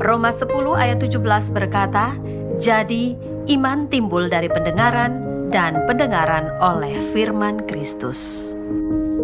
Roma 10 ayat 17 berkata, jadi iman timbul dari pendengaran dan pendengaran oleh firman Kristus.